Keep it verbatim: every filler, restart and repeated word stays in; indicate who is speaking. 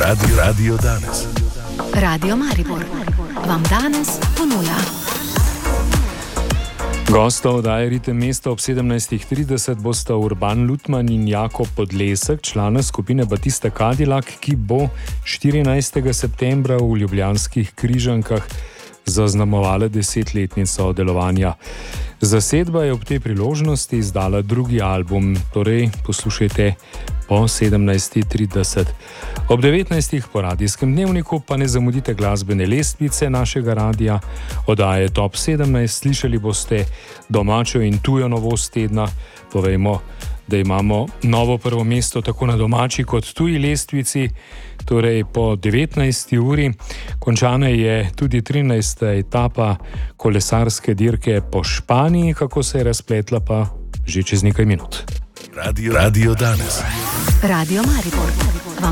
Speaker 1: Radio, Radio danes.
Speaker 2: Radio Maribor vam danes ponuja.
Speaker 3: Gosta oddaje Ritem mesta ob sedemnajstih trideset bosta Urban Lutman in Jakob Podlesek, člana skupine Batista Cadillac, ki bo štirinajstega septembra v Ljubljanskih Križankah zaznamovala desetletnico delovanja. Zasedba je ob tej priložnosti izdala drugi album, torej poslušajte po sedemnajstih trideset. Ob devetnajstih po radijskem dnevniku pa ne zamudite glasbene lestvice našega radia, oddaje Top sedemnajst, slišali boste domačo in tujo novost tedna. Povejmo, da imamo novo prvo mesto tako na domači kot tuji lestvici, torej po devetnajsti uri. Končana je tudi trinajsta etapa kolesarske dirke po Španiji, kako se je razpletla pa že čez nekaj minut.
Speaker 1: Radio, Radio danes.
Speaker 2: Radio Maribor.